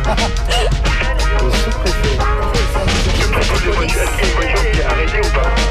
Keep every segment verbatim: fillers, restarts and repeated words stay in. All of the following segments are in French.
Le sous-préfet. Une voiture qui est arrêtée ou pas?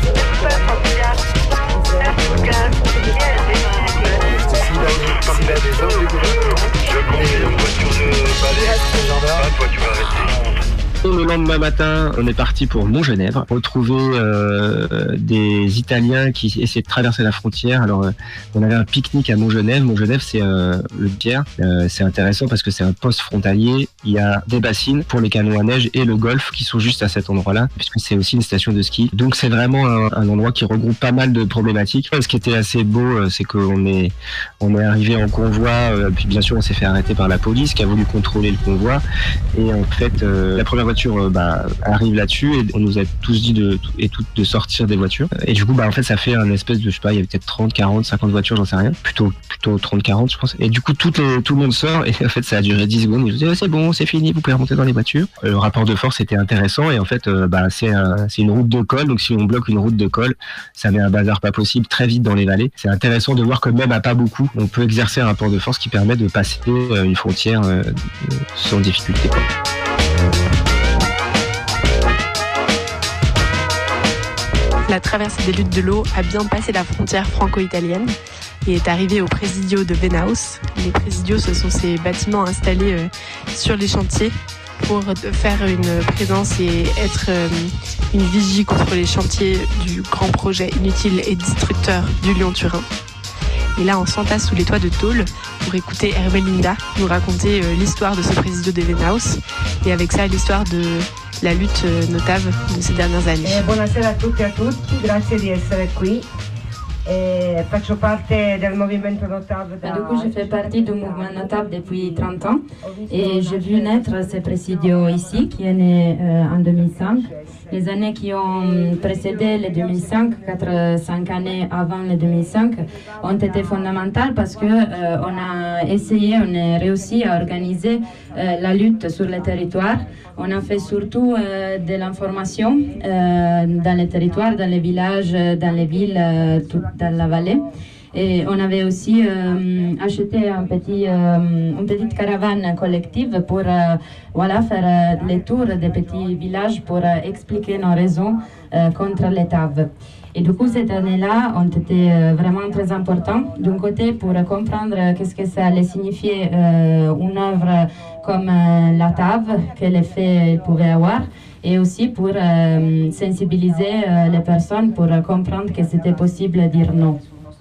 S'il a des ordres du gouvernement, je conduis une voiture de balai. gendarme. Toi, tu vas arrêter. Le lendemain matin, on est parti pour Montgenèvre, retrouver euh, des Italiens qui essaient de traverser la frontière. Alors, euh, on avait un pique-nique à Montgenèvre. Montgenèvre, c'est euh, le Pierre. Euh, c'est intéressant parce que c'est un poste frontalier. Il y a des bassines pour les canons à neige et le golf qui sont juste à cet endroit-là, puisque c'est aussi une station de ski. Donc, c'est vraiment un, un endroit qui regroupe pas mal de problématiques. Ce qui était assez beau, c'est qu'on est, on est arrivé en convoi. Euh, puis, bien sûr, on s'est fait arrêter par la police qui a voulu contrôler le convoi. Et en fait, euh, la première voiture bah, arrive là-dessus et on nous a tous dit de, et toutes de sortir des voitures. Et du coup, bah, en fait, ça fait un espèce de, je sais pas, il y avait peut-être trente, quarante, cinquante voitures, j'en sais rien. Plutôt, plutôt trente, quarante, je pense. Et du coup, tout, les, tout le monde sort et en fait, ça a duré dix secondes. Ils nous disaient, oh, c'est bon, c'est fini, vous pouvez remonter dans les voitures. Le rapport de force était intéressant et en fait, euh, bah, c'est, un, c'est une route de colle. Donc, si on bloque une route de colle, ça met un bazar pas possible très vite dans les vallées. C'est intéressant de voir que même à pas beaucoup, on peut exercer un rapport de force qui permet de passer une frontière euh, sans difficulté, quoi. La traversée des luttes de l'eau a bien passé la frontière franco-italienne et est arrivée au Presidio de Venaus. Les Presidios, ce sont ces bâtiments installés euh, sur les chantiers pour faire une présence et être euh, une vigie contre les chantiers du grand projet inutile et destructeur du Lyon-Turin. Et là, on s'entasse sous les toits de Tôle pour écouter Ermelinda nous raconter euh, l'histoire de ce Presidio de Venaus et avec ça l'histoire de la lutte notable de ces dernières années. Eh, buonasera a tutti e a tutti, grazie di essere qui. Et faccio parte del movimento Notable. Du coup, je fais partie du mouvement Notable depuis trente ans et j'ai vu naître ce Presidio ici, qui est né euh, en deux mille cinq. Les années qui ont précédé le deux mille cinq, quatre cinq années avant le deux mille cinq, ont été fondamentales parce que euh, on a essayé, on a réussi à organiser euh, la lutte sur le territoire. On a fait surtout euh, de l'information euh, dans les territoires, dans les villages, dans les villes, euh, tout dans la vallée. Et on avait aussi euh, acheté un petit, euh, une petite caravane collective pour euh, voilà, faire euh, les tours des petits villages pour euh, expliquer nos raisons euh, contre les T A V. Et du coup, cette année-là ont été euh, vraiment très importants. D'un côté, pour comprendre euh, qu'est-ce que ça allait signifier euh, une œuvre comme euh, la T A V, quel effet elle pouvait avoir, et aussi pour euh, sensibiliser euh, les personnes pour euh, comprendre que c'était possible de dire non.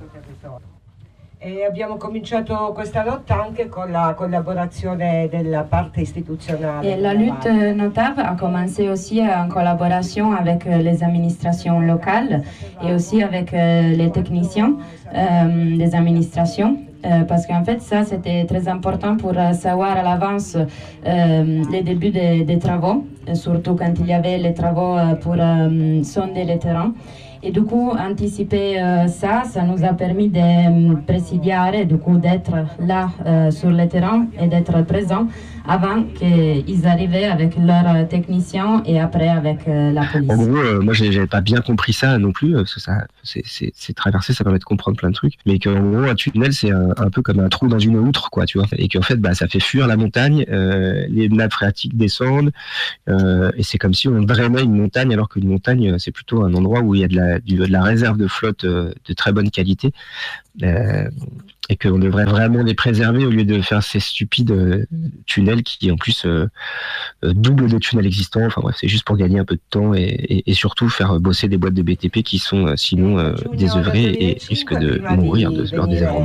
E abbiamo cominciato questa lotta anche con la collaborazione della parte istituzionale. Et la lutte notable a commencé aussi en collaboration avec les administrations locales et aussi avec les techniciens euh, des administrations. Euh, parce qu'en fait, ça, c'était très important pour euh, savoir à l'avance euh, les débuts des, des travaux, surtout quand il y avait les travaux euh, pour euh, sonder les terrains. Et du coup, anticiper euh, ça, ça nous a permis de euh, présidiare, du coup, d'être là euh, sur le terrain et d'être présents avant qu'ils arrivaient avec leurs techniciens et après avec euh, la police. En gros, euh, moi, j'avais pas bien compris ça non plus, parce que ça, c'est, c'est, c'est traversé, ça permet de comprendre plein de trucs, mais qu'en gros, un tunnel, c'est un, un peu comme un trou dans une outre, quoi, tu vois, et qu'en fait, bah, ça fait fuir la montagne, euh, les nappes phréatiques descendent, euh, et c'est comme si on drainait une montagne, alors qu'une montagne, c'est plutôt un endroit où il y a de la, de la réserve de flotte euh, de très bonne qualité. Euh, et qu'on devrait vraiment les préserver au lieu de faire ces stupides euh, tunnels qui en plus euh, euh, doublent des tunnels existants. Enfin bref, c'est juste pour gagner un peu de temps et, et, et surtout faire bosser des boîtes de B T P qui sont euh, sinon euh, désœuvrées et risquent de mourir de leur désœuvrement.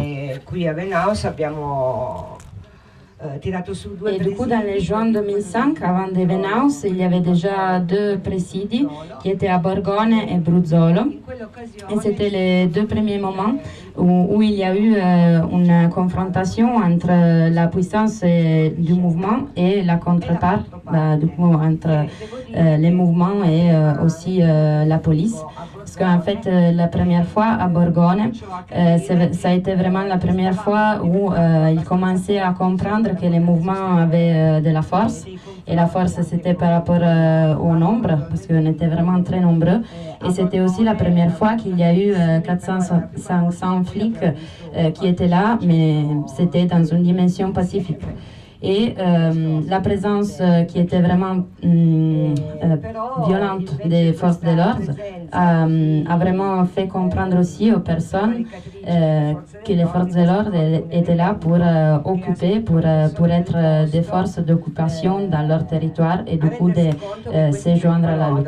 Et du coup, dans les juin deux mille cinq, avant de Venaus, il y avait déjà deux présidis qui étaient à Borgone et Bruzzolo. Et c'était les deux premiers moments où, où il y a eu euh, une confrontation entre la puissance euh, du mouvement et la contrepart, bah, du coup, entre euh, les mouvements et euh, aussi euh, la police. Parce qu'en fait, euh, la première fois à Borgone, euh, ça a été vraiment la première fois où euh, ils commençaient à comprendre que les mouvements avaient euh, de la force. Et la force, c'était par rapport euh, au nombre, parce qu'on était vraiment très nombreux. Et c'était aussi la première fois qu'il y a eu euh, quatre cents à cinq cents flics euh, qui étaient là, mais c'était dans une dimension pacifique. Et euh, la présence euh, qui était vraiment euh, euh, violente des forces de l'ordre euh, a vraiment fait comprendre aussi aux personnes euh, que les forces de l'ordre étaient là pour euh, occuper, pour, euh, pour être euh, des forces d'occupation dans leur territoire et du coup de euh, se joindre à la lutte.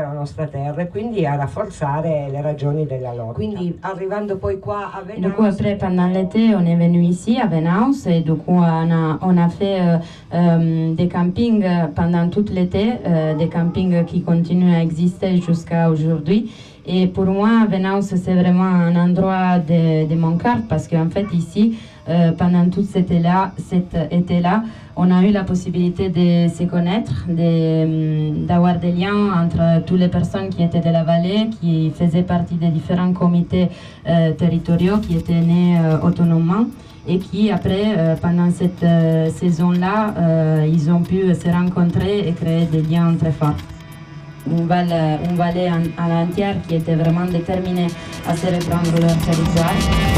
Du coup, après, pendant l'été, on est venu ici à Venaus et du coup, on a, on a fait euh, euh, des campings pendant tout l'été, euh, des campings qui continuent à exister jusqu'à aujourd'hui. Et pour moi, Venaus, c'est vraiment un endroit de, de mon cœur parce qu'en fait, ici, euh, pendant tout cet été-là, cet été-là, on a eu la possibilité de se connaître, de, d'avoir des liens entre toutes les personnes qui étaient de la vallée, qui faisaient partie des différents comités euh, territoriaux qui étaient nés euh, autonomement et qui, après, euh, pendant cette euh, saison-là, euh, ils ont pu se rencontrer et créer des liens très forts. Une vallée, une vallée à l'entière qui était vraiment déterminée à se reprendre leur territoire.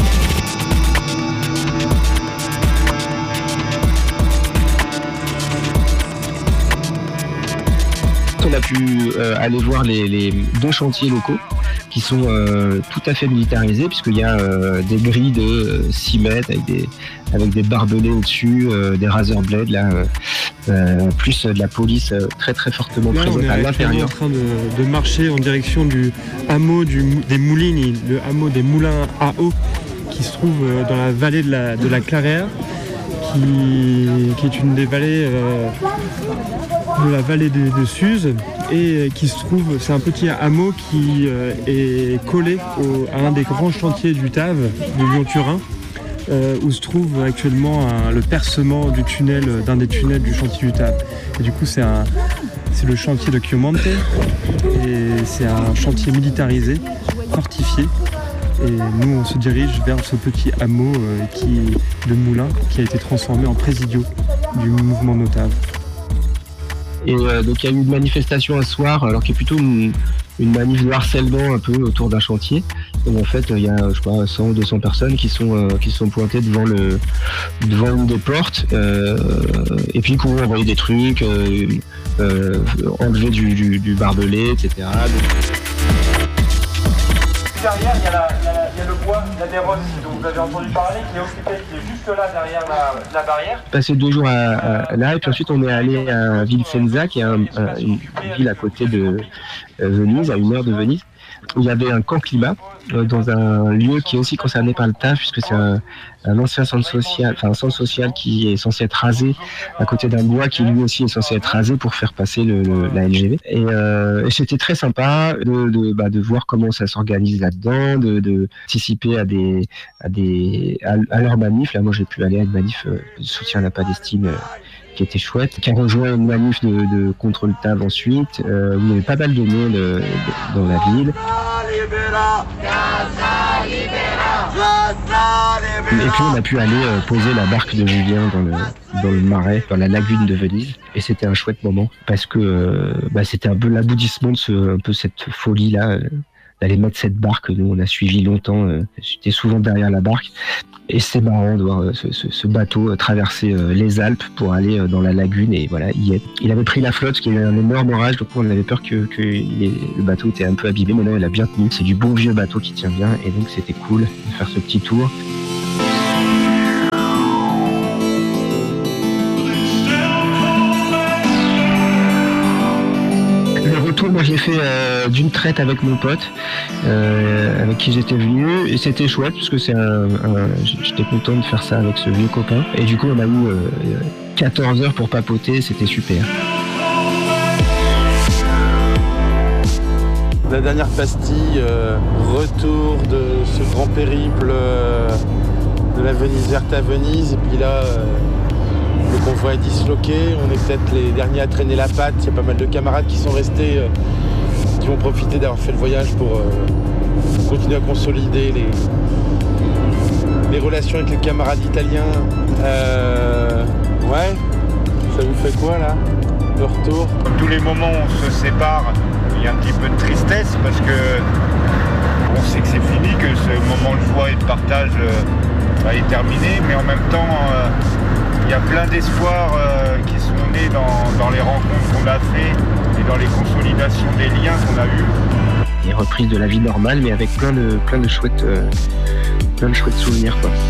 On a pu euh, aller voir les, les deux chantiers locaux qui sont euh, tout à fait militarisés puisqu'il y a euh, des grilles de euh, six mètres avec des, avec des barbelés au-dessus, euh, des razor blades, là, euh, euh, plus de la police euh, très très fortement là, présente à l'intérieur. On est en train de, de marcher en direction du hameau du, des Moulines, le hameau des Moulins à eau qui se trouve dans la vallée de la, de la Clairière, qui, qui est une des vallées euh, de la vallée de, de Suse et qui se trouve, c'est un petit hameau qui euh, est collé au, à un des grands chantiers du T A V, de Lyon-Turin, euh, où se trouve actuellement un, le percement du tunnel, d'un des tunnels du chantier du T A V. Et du coup, c'est, un, c'est le chantier de Chiomante et c'est un chantier militarisé, fortifié. Et nous, on se dirige vers ce petit hameau euh, qui, de Moulins qui a été transformé en présidio du mouvement Notave. Et euh, donc il y a eu une manifestation un soir, alors qui est plutôt une, une manif de harcèlement un peu autour d'un chantier. Donc en fait il y a je crois cent ou deux cents personnes qui sont euh, qui sont pointées devant le devant une des portes euh, et puis qui ont envoyé des trucs, euh, euh, enlever du, du, du barbelé, et cetera. Donc... Derrière, il y, a la, il, y a la, il y a le bois, la dérosse dont vous avez entendu parler, qui est occupé, qui est juste là derrière la, la barrière. Passé deux jours à, à, là, et puis ensuite on est allé à Vicenza, qui est un, un, une ville à côté de euh, Venise, à une heure de Venise, où il y avait un camp climat, euh, dans un lieu qui est aussi concerné par le T A F, puisque c'est un, un ancien centre social, enfin un centre social qui est censé être rasé à côté d'un bois qui lui aussi est censé être rasé pour faire passer le, le, la L G V. Et, euh, et c'était très sympa de, de, bah, de voir comment ça s'organise là-dedans, de, de participer à des, à des, à, à leurs manifs. Là, moi, j'ai pu aller à une manif euh, de soutien à la Palestine. Euh, qui était chouette, qui a rejoint une manif de, de contre le T A V ensuite, euh, où il y avait pas mal de monde euh, dans la ville. Et puis on a pu aller euh, poser la barque de Julien dans le, dans le marais, dans la lagune de Venise. Et c'était un chouette moment, parce que euh, bah, c'était un peu l'aboutissement de ce, un peu cette folie-là, euh, d'aller mettre cette barque. Nous, on a suivi longtemps, euh, j'étais souvent derrière la barque. Et c'est marrant de voir euh, ce, ce, ce bateau euh, traverser euh, les Alpes pour aller euh, dans la lagune. Et voilà, il, est. il avait pris la flotte, parce qu'il y avait un énorme orage, donc on avait peur que, que les, le bateau était un peu abîmé. Maintenant, il a bien tenu. C'est du bon vieux bateau qui tient bien, et donc c'était cool de faire ce petit tour. Moi j'ai fait euh, d'une traite avec mon pote euh, avec qui j'étais venu et c'était chouette parce que c'est un, un, j'étais content de faire ça avec ce vieux copain et du coup on a eu euh, quatorze heures pour papoter, c'était super. La dernière pastille, euh, retour de ce grand périple euh, de la Venise verte à Venise et puis là euh, le convoi est disloqué, on est peut-être les derniers à traîner la patte, il y a pas mal de camarades qui sont restés, euh, qui vont profiter d'avoir fait le voyage pour euh, continuer à consolider les, les relations avec les camarades italiens. Euh, ouais, ça vous fait quoi là, le retour? Comme tous les moments où on se sépare, il y a un petit peu de tristesse parce que on sait que c'est fini, que ce moment de joie et de partage euh, est terminé, mais en même temps... Euh, il y a plein d'espoirs euh, qui sont nés dans, dans les rencontres qu'on a fait et dans les consolidations des liens qu'on a eus. Et reprise de la vie normale, mais avec plein de, plein de chouettes, euh, plein de chouettes souvenirs, quoi.